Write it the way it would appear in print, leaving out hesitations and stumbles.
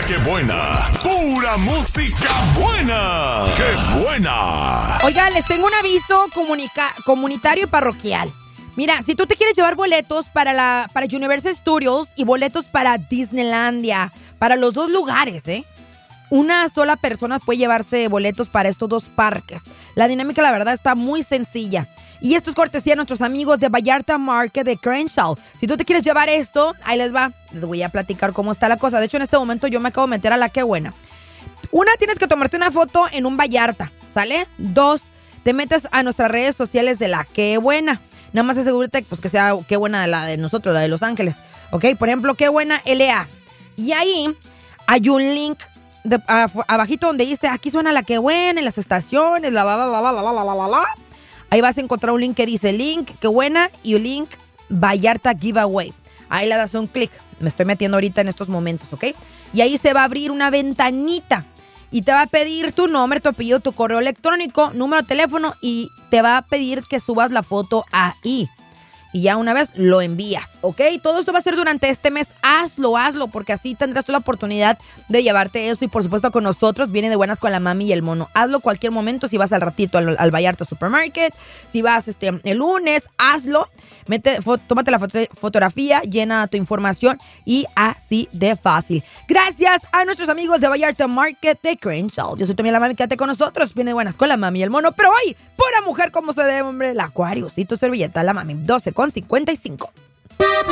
que buena! ¡Pura música buena! ¡Qué buena! Oiga, les tengo un aviso comunitario y parroquial. Mira, si tú te quieres llevar boletos para Universal Studios y boletos para Disneylandia, para los dos lugares, una sola persona puede llevarse boletos para estos dos parques. La dinámica, la verdad, está muy sencilla. Y esto es cortesía de nuestros amigos de Vallarta Market de Crenshaw. Si tú te quieres llevar esto, ahí les va. Les voy a platicar cómo está la cosa. De hecho, en este momento yo me acabo de meter a la Qué Buena. Una, tienes que tomarte una foto en un Vallarta, ¿sale? 2, te metes a nuestras redes sociales de la Qué Buena. Nada más asegúrate pues, que sea Qué Buena la de nosotros, la de Los Ángeles. ¿Ok? Por ejemplo, Qué Buena LA. Y ahí hay un link abajito donde dice, aquí suena la Qué Buena, en las estaciones, la. Ahí vas a encontrar un link que dice link Qué Buena y un link Vallarta Giveaway. Ahí le das un clic. Me estoy metiendo ahorita en estos momentos, ¿ok? Y ahí se va a abrir una ventanita y te va a pedir tu nombre, tu apellido, tu correo electrónico, número de teléfono y te va a pedir que subas la foto ahí. Y ya una vez lo envías, ¿ok? Todo esto va a ser durante este mes. Hazlo, porque así tendrás tú la oportunidad de llevarte eso. Y por supuesto con nosotros viene de buenas con la mami y el mono. Hazlo cualquier momento, si vas al ratito al Vallarta Supermarket, si vas el lunes, hazlo. Tómate la fotografía, llena tu información y así de fácil. Gracias a nuestros amigos de Vallarta Market de Crenshaw. Yo soy también la mami, quédate con nosotros. Viene de buenas con la mami y el mono. Pero hoy, pura mujer como se debe, hombre, el Acuarios y tu servilleta, la mami, 12:55.